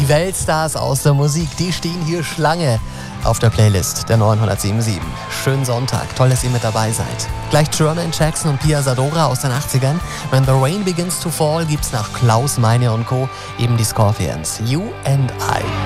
Die Weltstars aus der Musik, die stehen hier Schlange auf der Playlist der 907.7. Schönen Sonntag, toll, dass ihr mit dabei seid. Gleich Jermaine Jackson und Pia Zadora aus den 80ern. When the Rain Begins to Fall gibt's nach Klaus Meine und Co. eben die Scorpions. You and I.